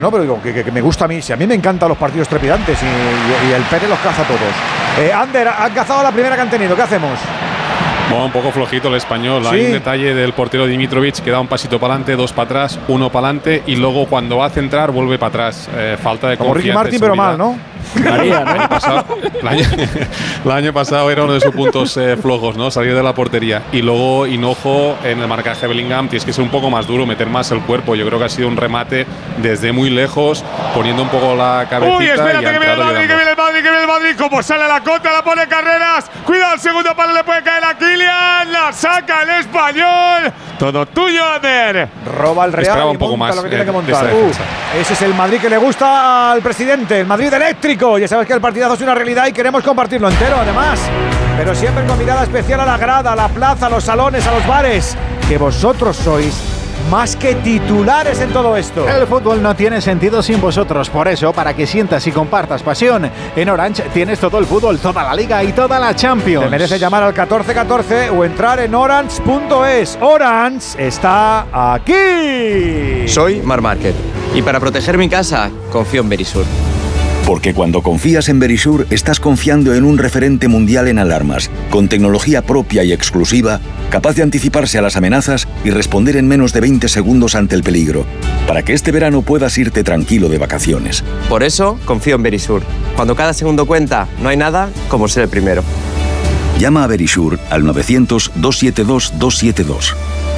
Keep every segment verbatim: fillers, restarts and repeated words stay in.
No, pero digo que, que, que me gusta a mí. Si a mí me encantan los partidos trepidantes y, y, y el Pérez los caza a todos. Eh, Ander, han cazado la primera que han tenido. ¿Qué hacemos? Bueno, un poco flojito el español. Sí. Hay un detalle del portero Dimitrovic que da un pasito para adelante, dos para atrás, uno para adelante y luego cuando va a centrar vuelve para atrás. Eh, falta de Como Ricky confianza. Martin, pero mal, ¿no? María, ¿no? El, año pasado, el, año, el año pasado era uno de sus puntos eh, flojos, ¿no? Salir de la portería. Y luego Hinojo en el marcaje de Bellingham. Tienes que ser un poco más duro, meter más el cuerpo. Yo creo que ha sido un remate desde muy lejos, poniendo un poco la cabecita. Uy, espérate, y que viene el Madrid, que viene el Madrid, que viene el Madrid. Como sale la cota, la pone Carreras. Cuidado, el segundo palo le puede caer a Kylian. La saca el español. Todo tuyo, Ander. Roba el Real. Esperaba y un poco monta más lo que tiene eh, que montar. esa defensa. Uh, ese es el Madrid que le gusta al presidente. El Madrid eléctrico. Ya sabes que el partidazo es una realidad y queremos compartirlo entero, además. Pero siempre con mirada especial a la grada, a la plaza, a los salones, a los bares. Que vosotros sois más que titulares en todo esto. El fútbol no tiene sentido sin vosotros. Por eso, para que sientas y compartas pasión, en Orange tienes todo el fútbol, toda la Liga y toda la Champions. Te merece llamar al catorce catorce o entrar en orange punto es. Orange está aquí. Soy Marc Márquez y para proteger mi casa confío en Verisur. Porque cuando confías en Verisur, estás confiando en un referente mundial en alarmas, con tecnología propia y exclusiva, capaz de anticiparse a las amenazas y responder en menos de veinte segundos ante el peligro, para que este verano puedas irte tranquilo de vacaciones. Por eso confío en Verisur. Cuando cada segundo cuenta, no hay nada como ser el primero. Llama a Verisur al novecientos, doscientos setenta y dos, doscientos setenta y dos.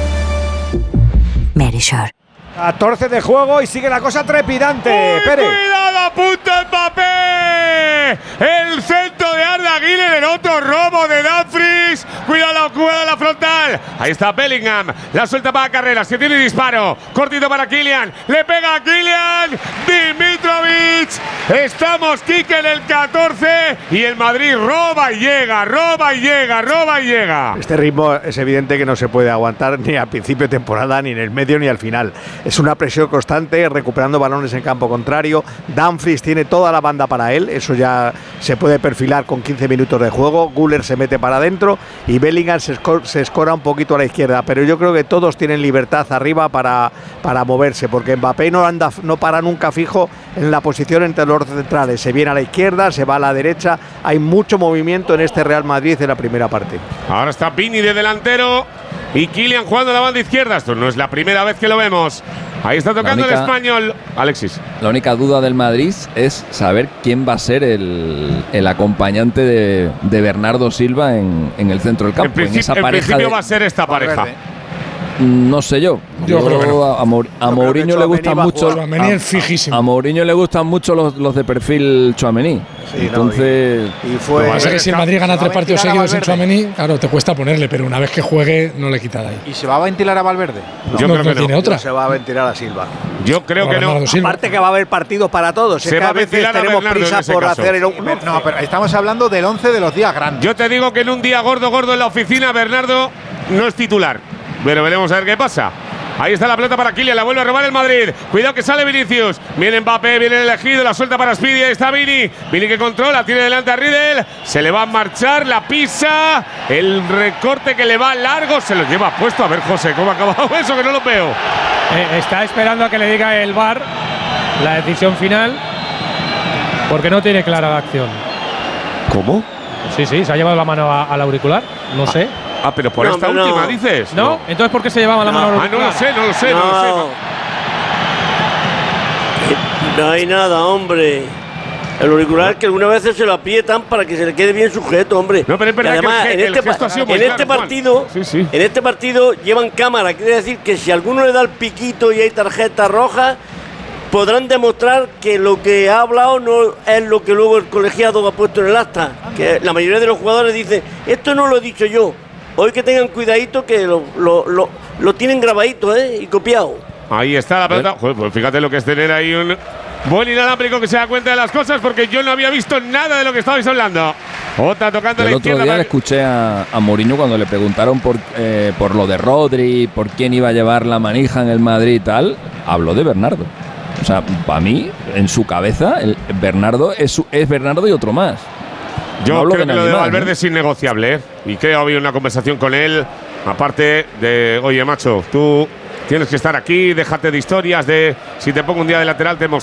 Verisur. catorce de juego y sigue la cosa trepidante. Uy, Pérez. ¡Cuidado, a punto Mbappé! El centro de Arda Güler, el otro robo de Dumfries. Cuidado la jugada de la frontal. Ahí está Bellingham. La suelta para Carreras, que tiene disparo. Cortito para Kylian. Le pega a Kylian. Dimitrovic. Estamos, Quique, en el catorce. Y el Madrid roba y llega, roba y llega, roba y llega. Este ritmo es evidente que no se puede aguantar ni al principio de temporada, ni en el medio, ni al final. Es una presión constante, recuperando balones en campo contrario. Dumfries tiene toda la banda para él, eso ya se puede perfilar con quince minutos de juego. Güler se mete para adentro y Bellingham se, escor se escora un poquito a la izquierda, pero yo creo que todos tienen libertad arriba para, para moverse, porque Mbappé no, anda, no para nunca fijo en la posición entre los centrales. Se viene a la izquierda, se va a la derecha. Hay mucho movimiento en este Real Madrid en la primera parte. Ahora está Vini de delantero y Kylian jugando a la banda izquierda. Esto no es la primera vez que lo vemos. Ahí está tocando única, el español. Alexis. La única duda del Madrid es saber quién va a ser el, el acompañante de, de Bernardo Silva en, en el centro del campo. En, principio, en, esa en pareja principio de, va a ser esta pareja. No sé yo. Yo, yo creo que no. A, Mor a Mourinho le gustan mucho. Tchouaméni es fijísimo. A, a Mourinho le gustan mucho los, los de perfil Tchouaméni. Sí, Entonces. No, y, y fue. Lo que pasa es que si el Madrid gana tres partidos seguidos en Tchouaméni, claro, te cuesta ponerle, pero una vez que juegue, no le quita de ahí. ¿Y se va a ventilar a Valverde? No, yo no, creo que no tiene no. otra. No se va a ventilar a Silva. Yo creo que no. Aparte que va a haber partidos para todos. Se es que va a veces a tenemos prisa por caso. hacer el. No, pero estamos hablando del once de los días grandes. Yo te digo que en un día gordo, gordo en la oficina, Bernardo no es titular. Pero veremos a ver qué pasa. Ahí está la pelota para Kylian, la vuelve a robar el Madrid. Cuidado que sale Vinicius. Viene Mbappé, viene el elegido, la suelta para Speedy. Ahí está Vini. Vini que controla, tiene delante a Riedel. Se le va a marchar, la pisa. El recorte que le va largo, se lo lleva puesto. A ver, José, ¿cómo ha acabado eso? Que no lo veo. Eh, está esperando a que le diga el V A R la decisión final, porque no tiene clara la acción. ¿Cómo? Sí, sí, se ha llevado la mano a, al auricular. No ah. sé. Ah, pero por no, esta no, última no. dices. ¿No? no, entonces ¿por qué se llevaba la no. mano al Ah, no lo sé, no lo sé, no, no lo sé. No hay nada, hombre. El auricular que algunas veces se lo aprietan para que se le quede bien sujeto, hombre. No, pero es verdad y además, que el, en el este, gesto ha sido muy en claro, este partido, sí, sí. en este partido llevan cámara, quiere decir que si alguno le da el piquito y hay tarjeta roja, podrán demostrar que lo que ha hablado no es lo que luego el colegiado ha puesto en el acta. Que la mayoría de los jugadores dicen, esto no lo he dicho yo. Hoy que tengan cuidadito que lo, lo, lo, lo tienen grabadito, ¿eh? Y copiado. Ahí está la pelota. Joder, pues fíjate lo que es tener ahí un buen inalámbrico que se da cuenta de las cosas, porque yo no había visto nada de lo que estabais hablando. Otra tocando el la otro izquierda. día para... le escuché a, a Mourinho cuando le preguntaron por, eh, por lo de Rodri, por quién iba a llevar la manija en el Madrid y tal. Habló de Bernardo. O sea, para mí, en su cabeza, el Bernardo es, es Bernardo y otro más. Yo no creo que lo de Valverde ¿no? es innegociable, ¿eh? Y creo que ha habido una conversación con él, aparte de, oye, macho, tú tienes que estar aquí, déjate de historias de si te pongo un día de lateral te hemos